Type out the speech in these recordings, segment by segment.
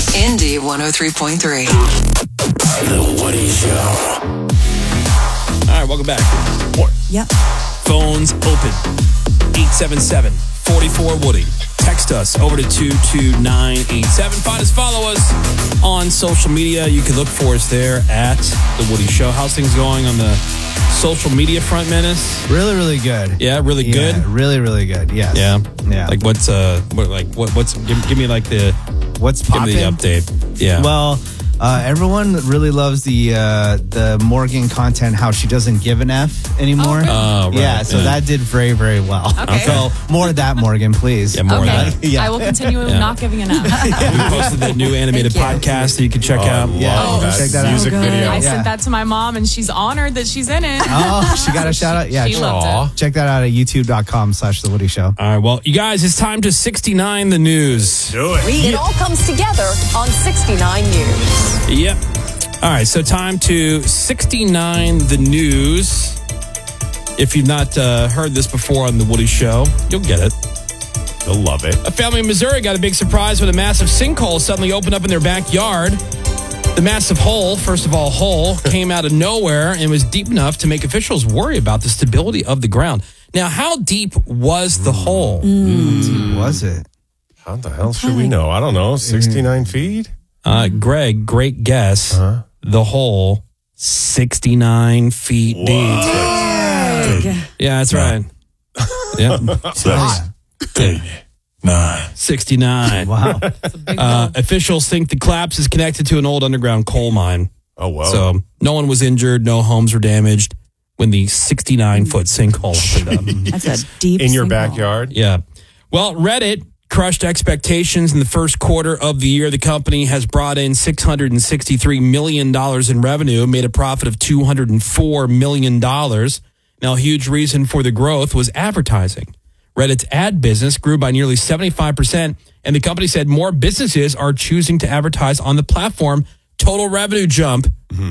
Indy 103.3. The Woody Show. All right, welcome back. Yep. Phones open. 877-44-WOODY. Text us over to 22987. Find us, follow us on social media. You can look for us there at The Woody Show. How's things going on the social media front, Menace? Really, really good. Yeah, really good? Really, really good, yes. Yeah? Like what's, give me like the... What's Give popping? me the update. Yeah. Well, everyone really loves the Morgan content, how she doesn't give an F anymore. Oh, right. Yeah, so that did very, very well. Okay. So more of that, Morgan, please. Yeah, more of that. Yeah. I will continue not giving enough. We posted that new animated podcast that you can check out. Check that out. music video. I sent that to my mom, and she's honored that she's in it. Oh, she got a shout out? Yeah. She loved it. Check that out at youtube.com/The Woody Show. All right, well, you guys, it's time to 69 the news. Do it. It all comes together on 69 News. Yep. All right, so time to 69 the news. If you've not heard this before on The Woody Show, you'll get it. You'll love it. A family in Missouri got a big surprise when a massive sinkhole suddenly opened up in their backyard. The massive hole, first of all, came out of nowhere and was deep enough to make officials worry about the stability of the ground. Now, how deep was the hole? Was it? How the hell should we know? I don't know. 69 feet? Greg, great guess. The hole, 69 feet deep. Yeah, that's right. Yeah. 69. Wow. Officials think the collapse is connected to an old underground coal mine. Oh, wow. So no one was injured, no homes were damaged when the 69-foot sinkhole opened up. That's a deep In your sinkhole. backyard? Yeah. Well, Reddit crushed expectations in the first quarter of the year. The company has brought in $663 million in revenue, made a profit of $204 million. Now, a huge reason for the growth was advertising. Reddit's ad business grew by nearly 75%, and the company said more businesses are choosing to advertise on the platform. Total revenue jump,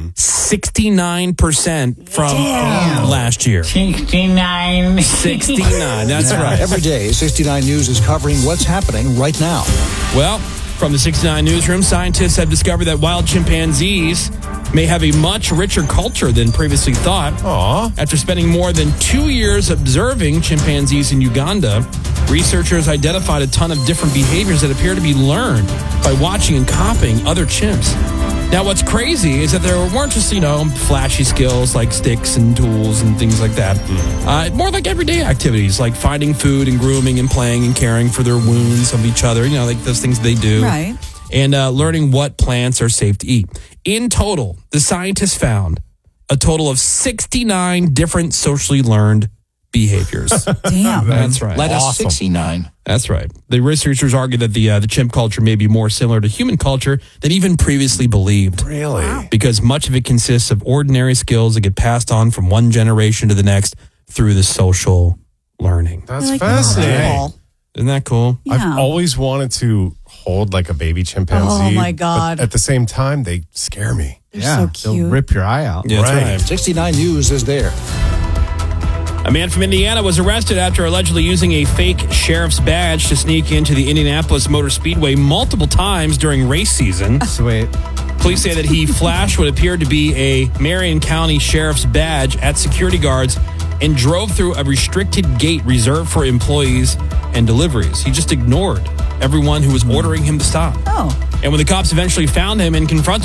69% from last year. 69. That's right. Every day, 69 News is covering what's happening right now. Well, from the 69 newsroom, scientists have discovered that wild chimpanzees may have a much richer culture than previously thought. After spending more than 2 years observing chimpanzees in Uganda, researchers identified a ton of different behaviors that appear to be learned by watching and copying other chimps. Now, what's crazy is that there weren't just, flashy skills like sticks and tools and things like that. More like everyday activities like finding food and grooming and playing and caring for their wounds of each other, like those things they do. Right. And learning what plants are safe to eat. In total, the scientists found a total of 69 different socially learned behaviors. Damn. That's right. Let us 69. That's right. The researchers argue that the chimp culture may be more similar to human culture than even previously believed. Really? Wow. Because much of it consists of ordinary skills that get passed on from one generation to the next through the social learning. That's fascinating. Isn't that cool? Yeah. I've always wanted to hold like a baby chimpanzee. Oh, my God. But at the same time, they scare me. They're so They'll cute. rip your eye out. Yeah, that's right. 69 News is there. A man from Indiana was arrested after allegedly using a fake sheriff's badge to sneak into the Indianapolis Motor Speedway multiple times during race season. Sweet. Police say that he flashed what appeared to be a Marion County Sheriff's badge at security guards and drove through a restricted gate reserved for employees and deliveries. He just ignored everyone who was ordering him to stop. Oh. And when the cops eventually found him and confronted